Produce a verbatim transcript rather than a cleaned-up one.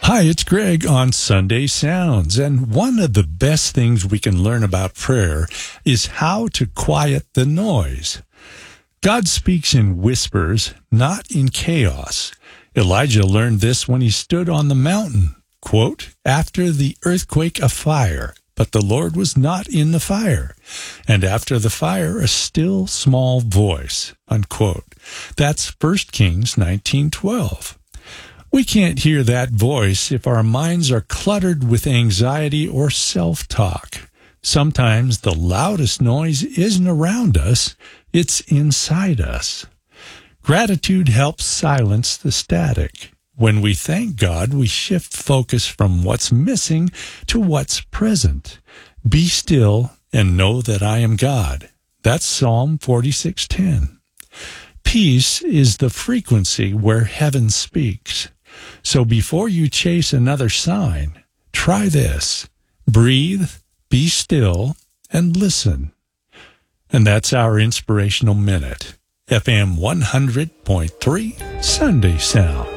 Hi, it's Greg on Sunday Sounds, and one of the best things we can learn about prayer is how to quiet the noise. God speaks in whispers, not in chaos. Elijah learned this when he stood on the mountain, quote, after the earthquake a fire, but the Lord was not in the fire, and after the fire a still small voice, unquote. That's First Kings nineteen twelve. We can't hear that voice if our minds are cluttered with anxiety or self-talk. Sometimes the loudest noise isn't around us, it's inside us. Gratitude helps silence the static. When we thank God, we shift focus from what's missing to what's present. Be still and know that I am God. That's Psalm forty-six ten. Peace is the frequency where heaven speaks. So before you chase another sign, try this. Breathe, be still, and listen. And that's our Inspirational Minute. F M one hundred point three Sunday Sound.